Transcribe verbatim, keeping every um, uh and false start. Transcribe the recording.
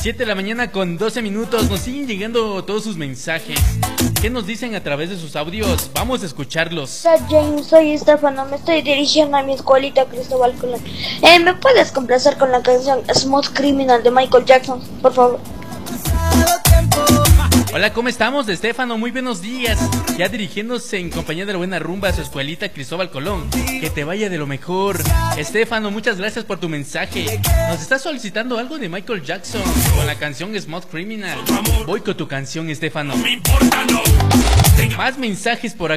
siete de la mañana con doce minutos. Nos siguen llegando todos sus mensajes. ¿Qué nos dicen a través de sus audios? Vamos a escucharlos. Hola James, soy Estefano, me estoy dirigiendo a mi escuelita Cristóbal Colón. Eh, ¿Me puedes complacer con la canción Smooth Criminal de Michael Jackson, por favor? Hola, ¿cómo estamos, Estefano? Muy buenos días. Ya dirigiéndose en compañía de la buena rumba a su escuelita Cristóbal Colón. Que te vaya de lo mejor. Estefano, muchas gracias por tu mensaje. Nos está solicitando algo de Michael Jackson con la canción Smooth Criminal. Voy con tu canción, Estefano. Más mensajes por acá.